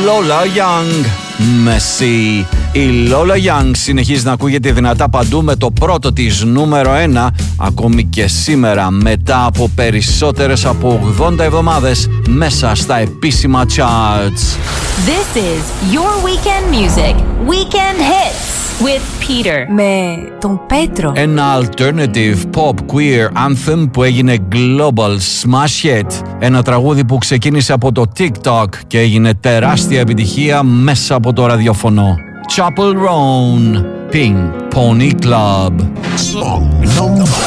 Lola Young, Messi. Η Lola Young συνεχίζει να ακούγεται δυνατά παντού με το πρώτο της νούμερο 1 ακόμη και σήμερα, μετά από περισσότερες από 80 εβδομάδες μέσα στα επίσημα charts. This is your weekend music, Weekend Hits with Peter. Με τον Πέτρο. Ένα alternative pop queer anthem που έγινε global smash hit. Ένα τραγούδι που ξεκίνησε από το TikTok και έγινε τεράστια επιτυχία μέσα από το ραδιόφωνο. Chapel Roan, Pink Pony Club. Song number